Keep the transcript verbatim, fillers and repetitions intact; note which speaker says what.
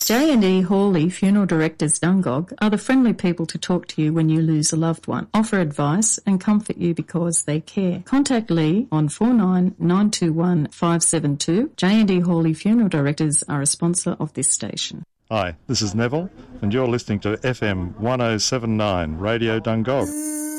Speaker 1: J and E Hawley Funeral Directors Dungog are the friendly people to talk to you when you lose a loved one, offer advice and comfort you because they care. Contact Lee on four nine nine two one five seven two. J and E Hawley Funeral Directors are a sponsor of this station.
Speaker 2: Hi, this is Neville and you're listening to F M one oh seven point nine Radio Dungog.